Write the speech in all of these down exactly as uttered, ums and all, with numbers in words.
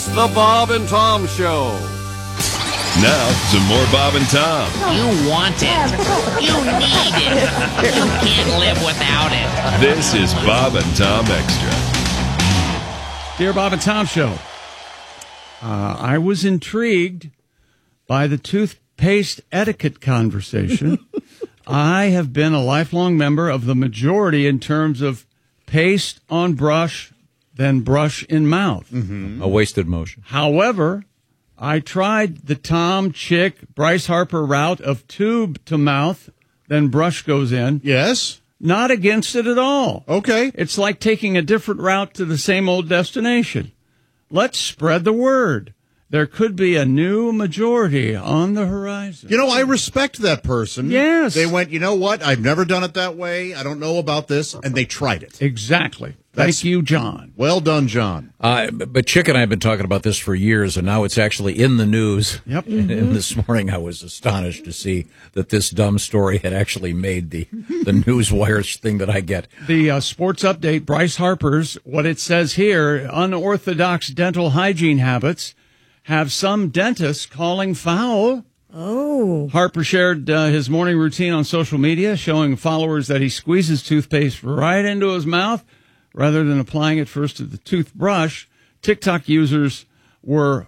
the Bob and Tom Show. Now, some more Bob and Tom. You want it. You need it. You can't live without it. This is Bob and Tom Extra. Dear Bob and Tom Show, uh, I was intrigued by the toothpaste etiquette conversation. I have been a lifelong member of the majority in terms of paste on brush, then brush in mouth. Mm-hmm. A wasted motion. However, I tried the Tom, Chick, Bryce Harper route of tube to mouth, then brush goes in. Yes. Not against it at all. Okay. It's like taking a different route to the same old destination. Let's spread the word. There could be a new majority on the horizon. You know, I respect that person. Yes. They went, you know what? I've never done it that way. I don't know about this. And they tried it. Exactly. That's, Thank you, John. Well done, John. Uh, but Chick and I have been talking about this for years, and now it's actually in the news. Yep. And, and this morning I was astonished to see that this dumb story had actually made the, the Newswire thing that I get. The uh, sports update, Bryce Harper's, what it says here, unorthodox dental hygiene habits have some dentists calling foul. Oh. Harper shared uh, his morning routine on social media, showing followers that he squeezes toothpaste right into his mouth rather than applying it first to the toothbrush. TikTok users were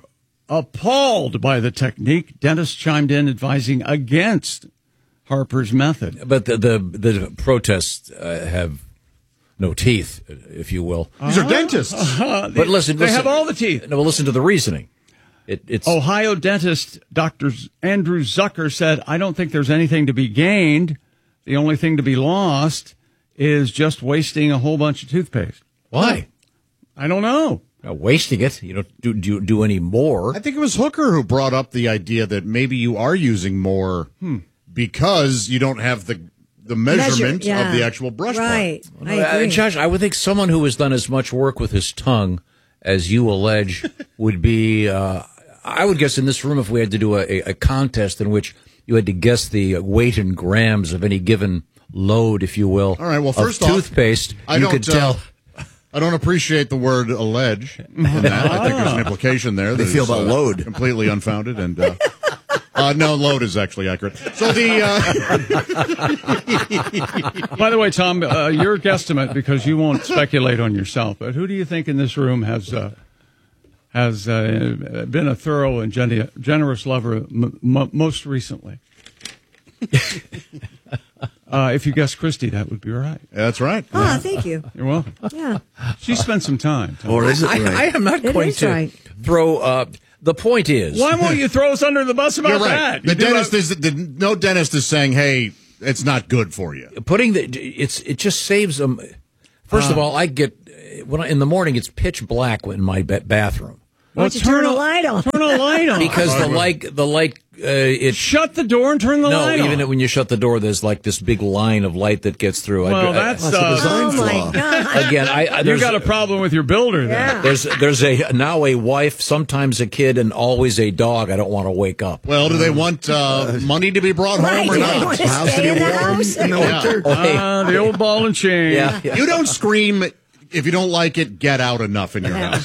appalled by the technique. Dentists chimed in advising against Harper's method. But the the, the protests uh, have no teeth, if you will. These are dentists. Uh, But listen, they listen, have all the teeth. No, but listen to the reasoning. It, it's Ohio dentist Doctor Andrew Zucker said, I don't think there's anything to be gained. The only thing to be lost is just wasting a whole bunch of toothpaste. Why? I don't know. Not wasting it. You don't do, do, do any more. I think it was Hooker who brought up the idea that maybe you are using more hmm. because you don't have the the measurement Measure, yeah. of the actual brush right. part. I agree. Uh, Josh, I would think someone who has done as much work with his tongue as you allege would be, uh, I would guess in this room, if we had to do a, a contest in which you had to guess the weight in grams of any given load, if you will, All right, well, first of off, toothpaste, I you don't, could tell. Uh, I don't appreciate the word allege in that. I think there's an implication there. They that feel is, about uh, load. completely unfounded. And uh, uh, no, load is actually accurate. So the. Uh, By the way, Tom, uh, your guesstimate, because you won't speculate on yourself, but who do you think in this room has uh, has uh, been a thorough and gen- generous lover m- m- most recently? Uh, if you guess Christy, that would be right. That's right. Ah, thank you. You're welcome. Yeah. She spent some time. Tom. Or is it I, right? I am not It going is to right. throw. Uh, the point is, Why won't you throw us under the bus about You're right. that? The You do dentist a- is the, no dentist is saying, "Hey, it's not good for you." putting the it's it just saves them. First of all, I get when I, in the morning it's pitch black in my ba- bathroom Why don't you turn a light on? Turn a light on. because the light the light uh, it Shut the door and turn the no light on. even when you shut the door there's like this big line of light that gets through. I- Well, I- that's That's a uh, design Oh, my flaw. God. again. I, I you there's, got a problem with your builder there. Yeah. there's there's a now a wife, sometimes a kid, and always a dog. I don't want to wake up. Well, do they want uh, money to be brought Right. home or Do they not? want to House stay to in be the warm house? in the Yeah. winter. Oh, hey. Uh, the old ball and chain. Yeah, yeah. You don't scream if you don't like it. Get out enough in your house.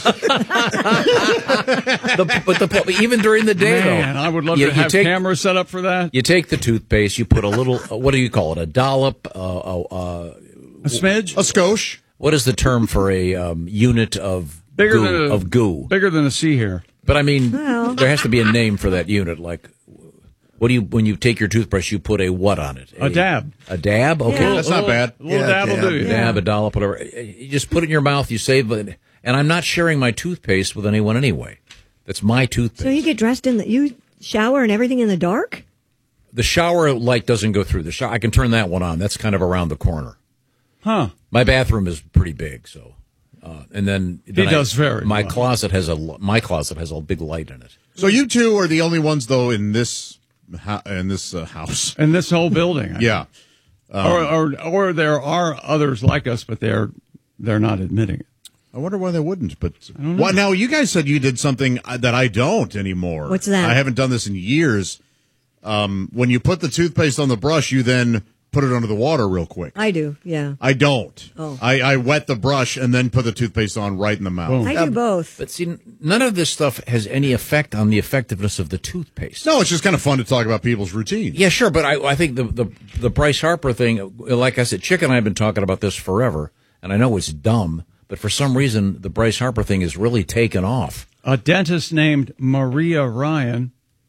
The, but the but even during the day Man, though, I would love you, to you have take, cameras set up for that. You take the toothpaste, you put a little. Uh, what do you call it? A dollop. Uh, uh, uh, A smidge? A skosh. what is the term for a um, unit of Bigger goo, than a, of goo? Bigger than a C here. But I mean, Well. there has to be a name for that unit. Like, what do you when you take your toothbrush? You put a what on it? A dab. A dab. Okay. Yeah. That's not bad. A little Yeah, dab will dab. do you. A dab, a dollop, whatever. You just put it in your mouth. You save it. And I'm not sharing my toothpaste with anyone anyway. That's my toothpaste. So you get dressed in the, you shower and everything in the dark? The shower light doesn't go through the shower. I can turn that one on. That's kind of around the corner. Huh. My bathroom is pretty big, so uh, and then, then does vary. My Wow. closet has a my closet has a big light in it. So you two are the only ones, though, in this ho- in this uh, house. In this whole building. I Yeah. or, or or there are others like us, but they're they're not admitting it. I wonder why they wouldn't. But well, now you guys said you did something that I don't anymore. What's that? I haven't done this in years. Um, when you put the toothpaste on the brush, you then put it under the water real quick. I do, yeah. I don't. Oh. I, I wet the brush and then put the toothpaste on right in the mouth. I do both. But see, none of this stuff has any effect on the effectiveness of the toothpaste. No, it's just kind of fun to talk about people's routines. Yeah, sure, but I, I think the, the the Bryce Harper thing, like I said, Chick and I have been talking about this forever, and I know it's dumb, but for some reason, the Bryce Harper thing is really taken off. A dentist named Maria Ryan,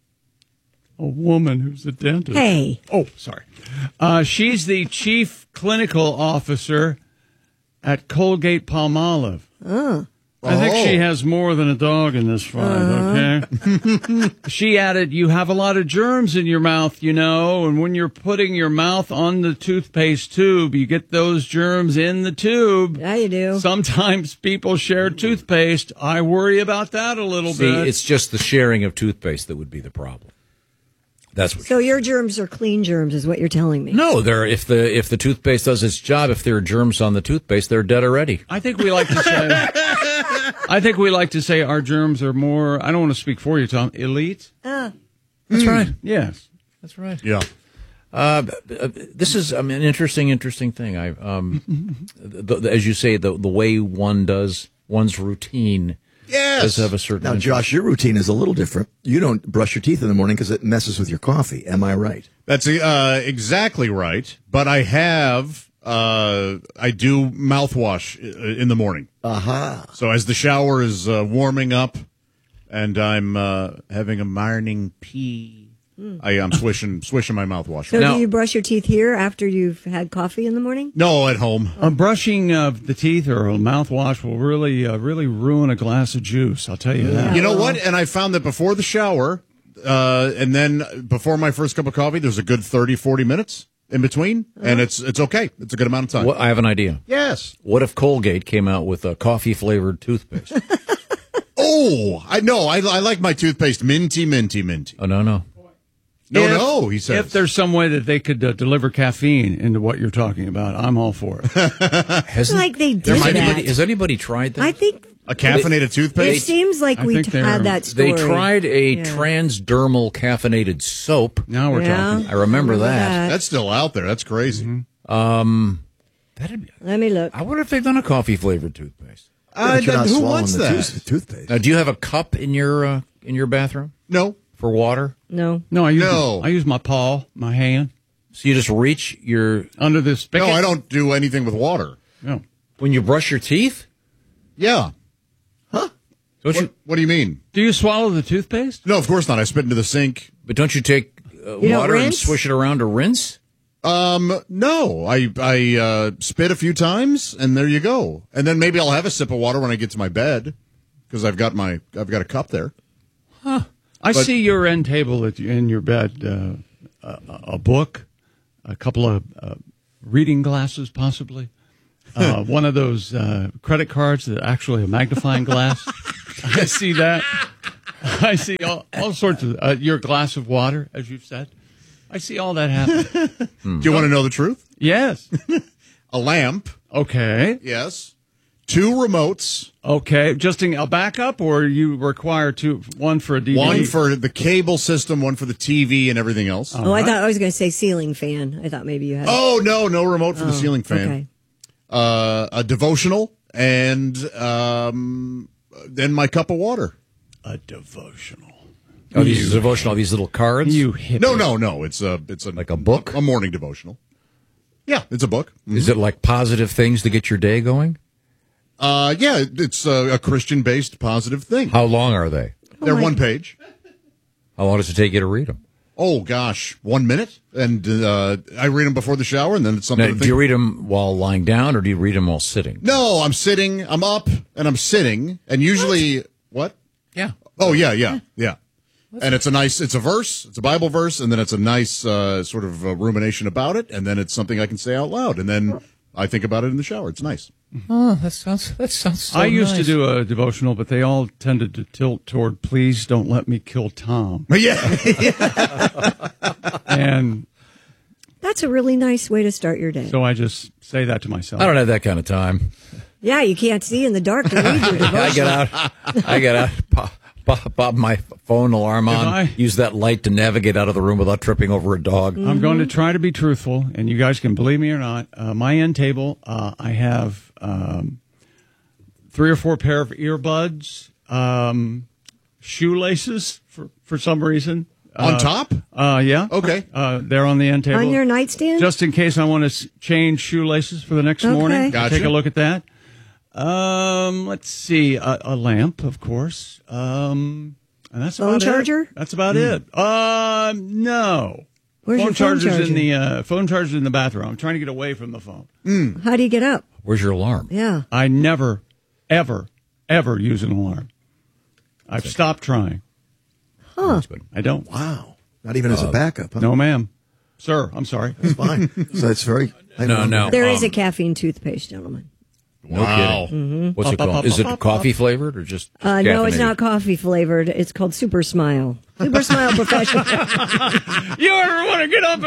a woman who's a dentist. Hey. Oh, sorry. Uh, she's the chief clinical officer at Colgate Palmolive. Oh. I think Oh. she has more than a dog in this fight, okay? She added, you have a lot of germs in your mouth, you know, and when you're putting your mouth on the toothpaste tube, you get those germs in the tube. Yeah, you do. Sometimes people share toothpaste. I worry about that a little See, bit. it's just the sharing of toothpaste that would be the problem. That's what. So your germs are clean germs, is what you're telling me. No, there. If the if the toothpaste does its job, if there are germs on the toothpaste, they're dead already. I think we like to say, I think we like to say our germs are more, I don't want to speak for you, Tom, elite. Ah. That's right. Yes. That's right. Yeah. Uh, this is I mean, an interesting, interesting thing. I, um, the, the, as you say, the the way one does one's routine Yes. does have a certain. Now, interest. Josh, your routine is a little different. You don't brush your teeth in the morning because it messes with your coffee. Am I right? That's uh, exactly right. But I have, uh, I do mouthwash i- in the morning. Aha. So as the shower is uh, warming up and I'm uh, having a morning pee, I am swishing, swishing my mouthwash. So Now- do you brush your teeth here after you've had coffee in the morning? No, at home. A brushing of the teeth or a mouthwash will really, uh, really ruin a glass of juice. I'll tell you that. You know what? And I found that before the shower, uh, and then before my first cup of coffee, there's a good thirty, forty minutes in between, and it's it's okay. It's a good amount of time. What, I have an idea. Yes. What if Colgate came out with a coffee flavored toothpaste? Oh, I know. I, I like my toothpaste minty, minty, minty. Oh no, no. No, If- no, he says. If there's some way that they could uh, deliver caffeine into what you're talking about, I'm all for it. Has Like they did has that. anybody, has anybody tried that? I think a caffeinated it toothpaste? seems like I we think t- they're- had that story. They tried a Yeah. transdermal caffeinated soap. Now we're Yeah. talking. I remember that. That's still out there. That's crazy. Um, that'd be, Let me look. I wonder if they've done a coffee flavored toothpaste. Uh, But you're not who swallowing wants the that? tooth- toothpaste. Now, do you have a cup in your uh, in your bathroom No. for water? No. No, I use No. I use my paw, my hand, So you just reach your under the spigot. No, I don't do anything with water. No. when you brush your teeth. Yeah. Don't What, you? what do you mean? Do you swallow the toothpaste? No, of course not. I spit into the sink. But don't you take uh, You don't water and rinse? swish it around to rinse? Um, no, I I uh, spit a few times, and there you go. And then maybe I'll have a sip of water when I get to my bed because I've got my I've got a cup there. I But- see your end table at, in your bed, uh, a, a book, a couple of uh, reading glasses, possibly. Uh, one of those uh, credit cards that actually a magnifying glass. I see that. I see all, all sorts of uh, your glass of water, as you've said. I see all that happen. Do you want to know the truth? Yes. A lamp, Okay. yes. Two remotes, Okay. Just in a backup, or you require two, one for a D V D. one for the cable system, one for the T V, and everything else. Oh, I thought I was going to say ceiling fan. I thought maybe you had. Oh no, no remote for the ceiling fan. Okay. Uh, a devotional, and um, then my cup of water. a devotional. Oh, these devotional, these little cards. You hippie. No, no, no. It's a it's a Like a book? a morning devotional. Yeah, it's a book. Is it like positive things to get your day going? Uh, yeah, it's a, a Christian-based positive thing. How long are they? They're my- one page. How long does it take you to read them? Oh gosh, one minute, and uh, I read them before the shower, and then it's something. Now, to do think. you read them while lying down, or do you read them while sitting? No, I'm sitting. I'm up, and I'm sitting, and usually what? Yeah. Oh yeah, yeah, yeah. And it's a nice, it's a verse, it's a Bible verse, and then it's a nice uh, sort of uh, rumination about it, and then it's something I can say out loud, and then I think about it in the shower. It's nice. Oh, that sounds that sounds. So I used nice. to do a devotional, but they all tended to tilt toward "Please don't let me kill Tom," Yeah, and That's a really nice way to start your day. so I just say that to myself. I don't have that kind of time. Yeah, you can't see in the dark to read your devotion. I get out. I get out. Pa- Bob, Bob, my phone alarm If on. I- Use that light to navigate out of the room without tripping over a dog. I'm going to try to be truthful, and you guys can believe me or not. Uh, my end table, uh, I have um, three or four pair of earbuds, um, shoelaces for, for some reason. On Uh, top? Uh, yeah. Okay. Uh, they're on the end table. On your nightstand? Just in case I want to s- change shoelaces for the next Okay. morning. Gotcha. Take a look at that. Um, let's see. A, a lamp, of course. Um, and that's Phone about charger? It. That's about it. Um, no. Where's phone your phone charger's charger? in the uh, phone charger's in the bathroom. I'm trying to get away from the phone. How do you get up? Where's your alarm? Yeah. I never, ever, ever use an alarm. I've stopped trying. Huh. I don't. Wow. Not even as a backup. Huh? No, ma'am. Sir, I'm sorry. It's fine. So it's very. I No, don't know. no. There is um, a caffeine toothpaste, gentlemen. No kidding. What's it Pop, pop, called? pop, Is it pop, pop, coffee flavored or just? just Uh, no, it's caffeinated? not coffee flavored. It's called Super Smile. Super Smile Professional. You ever want to get up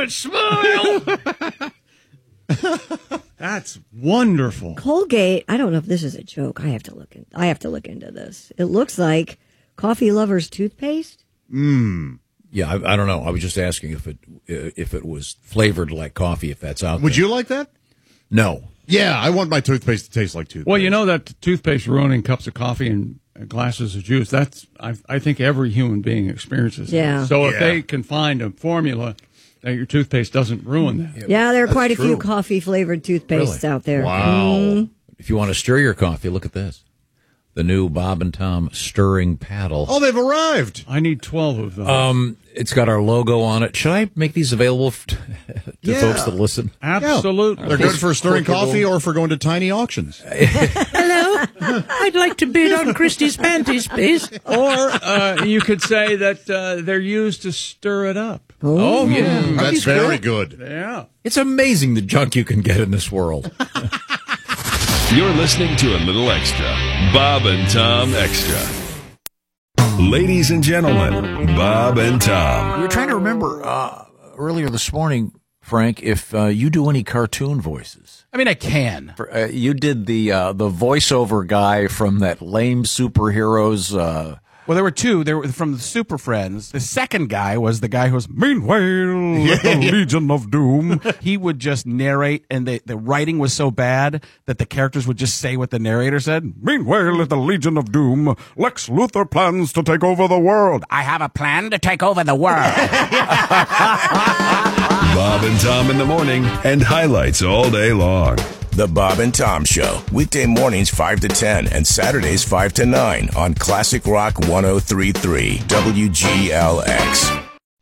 and smile? That's wonderful. Colgate. I don't know if this is a joke. I have to look. In, I have to look into this. It looks like coffee lovers toothpaste. Yeah, I, I don't know. I was just asking if it uh, if it was flavored like coffee. If that's out Would there. you like that? No. Yeah, I want my toothpaste to taste like toothpaste. Well, you know that toothpaste ruining cups of coffee and glasses of juice. That's I, I think every human being experiences. that. Yeah. So if Yeah. they can find a formula that your toothpaste doesn't ruin that. Yeah, there are quite a few true. coffee flavored toothpastes Really? out there. Wow. If you want to stir your coffee, look at this. The new Bob and Tom stirring paddle. Oh, they've arrived. I need twelve of those. Um, it's got our logo on it. Should I make these available f- to Yeah. folks that listen? Absolutely. They're good for stirring Portable. coffee or for going to tiny auctions. Hello, I'd like to bid on Christie's panties, please. Or uh, you could say that uh, they're used to stir it up. Oh yeah, Are That's these very good? good. Yeah. It's amazing the junk you can get in this world. You're listening to a little extra. Bob and Tom Extra. Ladies and gentlemen, Bob and Tom. We were trying to remember uh, earlier this morning, Frank, if uh, you do any cartoon voices. I mean, I can. For, uh, you did the uh, the voiceover guy from that lame superheroes. Uh, Well, there were two. There were from the Super Friends. The second guy was the guy who was, meanwhile, the Legion of Doom. He would just narrate, and the, the writing was so bad that the characters would just say what the narrator said. Meanwhile, at the Legion of Doom, Lex Luthor plans to take over the world. I have a plan to take over the world. Bob and Tom in the morning and highlights all day long. The Bob and Tom Show, weekday mornings five to ten and Saturdays five to nine on Classic Rock one oh three point three W G L X.